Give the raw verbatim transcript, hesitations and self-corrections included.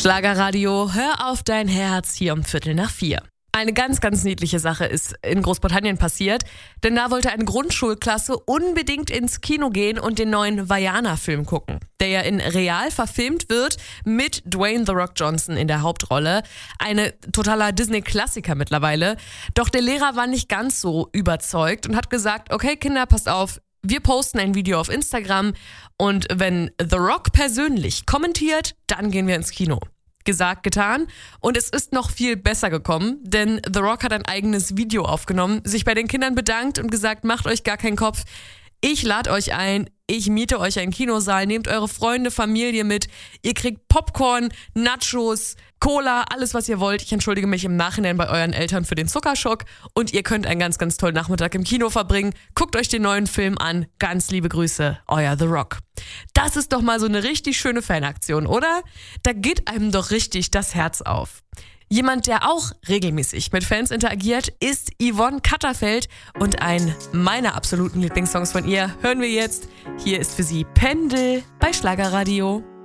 Schlagerradio, hör auf dein Herz hier um Viertel nach vier. Eine ganz, ganz niedliche Sache ist in Großbritannien passiert, denn da wollte eine Grundschulklasse unbedingt ins Kino gehen und den neuen Vaiana-Film gucken, der ja in real verfilmt wird mit Dwayne The Rock Johnson in der Hauptrolle. Eine totaler Disney-Klassiker mittlerweile. Doch der Lehrer war nicht ganz so überzeugt und hat gesagt, okay Kinder, passt auf, wir posten ein Video auf Instagram und wenn The Rock persönlich kommentiert, dann gehen wir ins Kino. Gesagt, getan. Und es ist noch viel besser gekommen, denn The Rock hat ein eigenes Video aufgenommen, sich bei den Kindern bedankt und gesagt, macht euch gar keinen Kopf. Ich lade euch ein, ich miete euch einen Kinosaal, nehmt eure Freunde, Familie mit, ihr kriegt Popcorn, Nachos, Cola, alles was ihr wollt. Ich entschuldige mich im Nachhinein bei euren Eltern für den Zuckerschock und ihr könnt einen ganz, ganz tollen Nachmittag im Kino verbringen. Guckt euch den neuen Film an. Ganz liebe Grüße, euer The Rock. Das ist doch mal so eine richtig schöne Fanaktion, oder? Da geht einem doch richtig das Herz auf. Jemand, der auch regelmäßig mit Fans interagiert, ist Yvonne Katterfeld und einen meiner absoluten Lieblingssongs von ihr hören wir jetzt. Hier ist für Sie Pendel bei Schlagerradio.